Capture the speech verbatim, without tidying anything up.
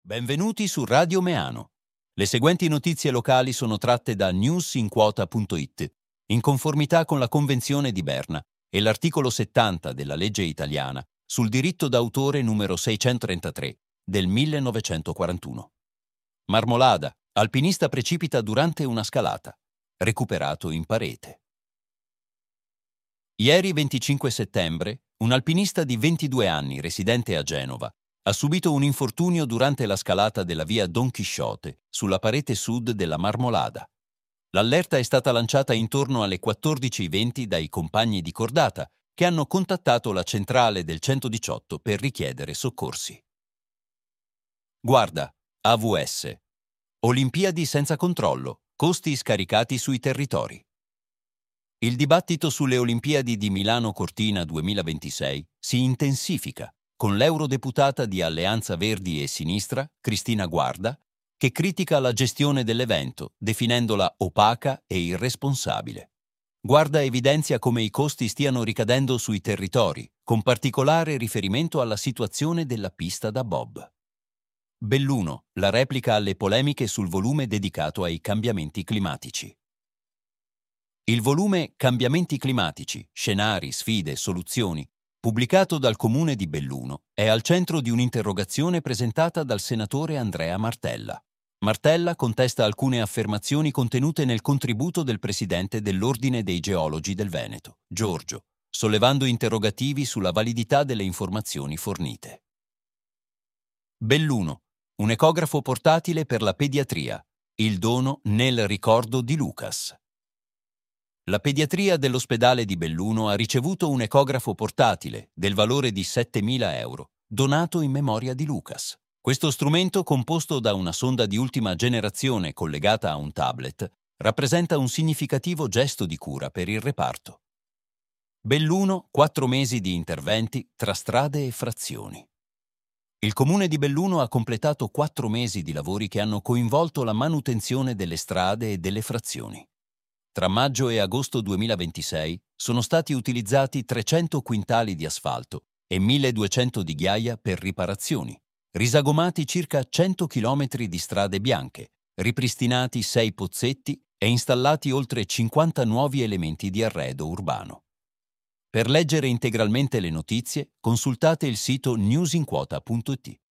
Benvenuti su Radio Meano. Le seguenti notizie locali sono tratte da newsinquota punto it, in conformità con la Convenzione di Berna e l'articolo settanta della legge italiana sul diritto d'autore numero seicentotrentatré del millenovecentoquarantuno. Marmolada, alpinista precipita durante una scalata, recuperato in parete. Ieri venticinque settembre, un alpinista di ventidue anni residente a Genova ha subito un infortunio durante la scalata della via Don Chisciotte sulla parete sud della Marmolada. L'allerta è stata lanciata intorno alle quattordici e venti dai compagni di cordata che hanno contattato la centrale del centodiciotto per richiedere soccorsi. Guarda, A V S. Olimpiadi senza controllo, costi scaricati sui territori. Il dibattito sulle Olimpiadi di Milano Cortina duemilaventisei si intensifica con l'eurodeputata di Alleanza Verdi e Sinistra, Cristina Guarda, che critica la gestione dell'evento, definendola opaca e irresponsabile. Guarda evidenzia come i costi stiano ricadendo sui territori, con particolare riferimento alla situazione della pista da bob. Belluno, la replica alle polemiche sul volume dedicato ai cambiamenti climatici. Il volume Cambiamenti climatici, scenari, sfide, soluzioni, pubblicato dal Comune di Belluno, è al centro di un'interrogazione presentata dal senatore Andrea Martella. Martella contesta alcune affermazioni contenute nel contributo del presidente dell'Ordine dei Geologi del Veneto, Giorgio, sollevando interrogativi sulla validità delle informazioni fornite. Belluno, un ecografo portatile per la pediatria, il dono nel ricordo di Lucas. La pediatria dell'ospedale di Belluno ha ricevuto un ecografo portatile del valore di settemila euro, donato in memoria di Lucas. Questo strumento, composto da una sonda di ultima generazione collegata a un tablet, rappresenta un significativo gesto di cura per il reparto. Belluno, quattro mesi di interventi tra strade e frazioni. Il Comune di Belluno ha completato quattro mesi di lavori che hanno coinvolto la manutenzione delle strade e delle frazioni. Tra maggio e agosto duemilaventisei sono stati utilizzati trecento quintali di asfalto e milleduecento di ghiaia per riparazioni, risagomati circa cento chilometri di strade bianche, ripristinati sei pozzetti e installati oltre cinquanta nuovi elementi di arredo urbano. Per leggere integralmente le notizie, consultate il sito newsinquota punto it.